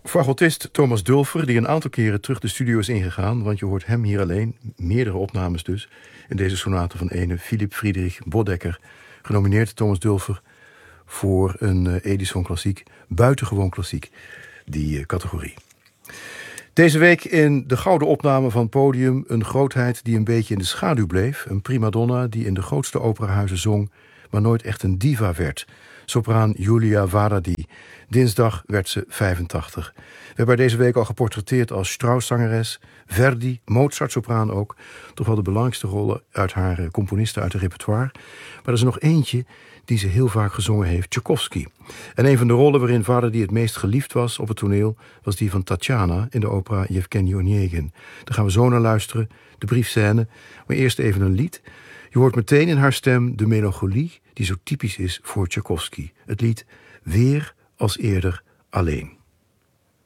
Fagotist Thomas Dulfer, die een aantal keren terug de studio is ingegaan, want je hoort hem hier alleen, meerdere opnames dus, in deze sonate van ene Philipp Friedrich Boddecker, genomineerd Thomas Dulfer voor een Edison Klassiek, buitengewoon klassiek, die categorie. Deze week in de gouden opname van Podium een grootheid die een beetje in de schaduw bleef, een primadonna die in de grootste operahuizen zong, maar nooit echt een diva werd. Sopraan Julia Varadi. Dinsdag werd ze 85. We hebben haar deze week al geportretteerd als Strauss-zangeres, Verdi, Mozart-sopraan ook. Toch wel de belangrijkste rollen uit haar componisten uit het repertoire. Maar er is er nog eentje die ze heel vaak gezongen heeft, Tchaikovsky. En een van de rollen waarin Varadi het meest geliefd was op het toneel was die van Tatjana in de opera Yevgeny Onegin. Daar gaan we zo naar luisteren, de briefscène. Maar eerst even een lied. Je hoort meteen in haar stem de melancholie die zo typisch is voor Tchaikovsky. Het lied Weer als eerder alleen.